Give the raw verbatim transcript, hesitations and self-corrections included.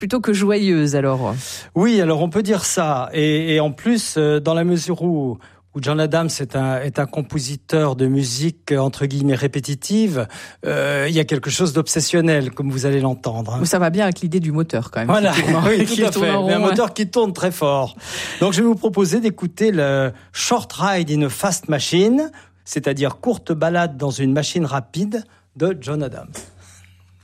plutôt que joyeuse alors. Oui, alors on peut dire ça. Et, et en plus, dans la mesure où où John Adams est un, est un compositeur de musique entre guillemets répétitive, euh, il y a quelque chose d'obsessionnel, comme vous allez l'entendre. Hein. Ça va bien avec l'idée du moteur quand même. Voilà, tourne, oui, tout à fait. Rond, Mais un ouais. moteur qui tourne très fort. Donc je vais vous proposer d'écouter le Short Ride in a Fast Machine, c'est-à-dire courte balade dans une machine rapide de John Adams.